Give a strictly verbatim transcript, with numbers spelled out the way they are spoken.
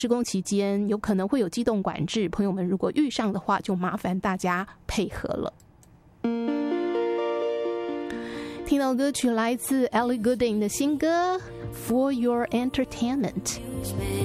施工期间有可能会有机动管制，朋友们如果遇上的话，就麻烦大家配合了。听到歌曲来自 Ellie Goulding 的新歌 For Your Entertainment。